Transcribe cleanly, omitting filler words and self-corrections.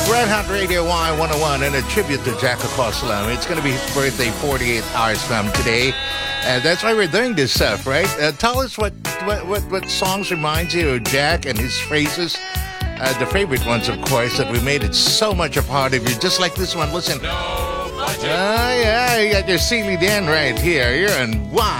Red Hot Radio Y101 and a tribute to Jack Acosta. It's going to be his birthday 48 hours from today. And that's why we're doing this stuff, right? Tell us what songs reminds you of Jack and his phrases. The favorite ones, of course, that we made it so much a part of you. Just like this one. Listen. Yeah, you got your Steely Dan right here. You're in Y.